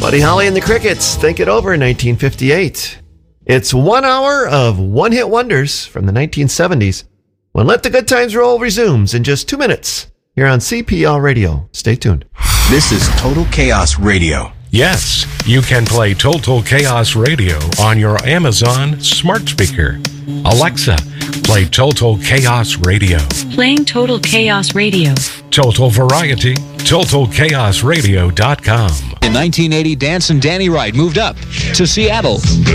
Buddy Holly and the Crickets, Think It Over, 1958. It's 1 hour of one-hit wonders from the 1970s when Let the Good Times Roll resumes in just 2 minutes here on CPL Radio. Stay tuned. This is Total Chaos Radio. Yes, you can play Total Chaos Radio on your Amazon smart speaker. Alexa, play Total Chaos Radio. Playing Total Chaos Radio. Total Variety, TotalChaosRadio.com. In 1980, Dancin' Danny Wright moved up to Seattle.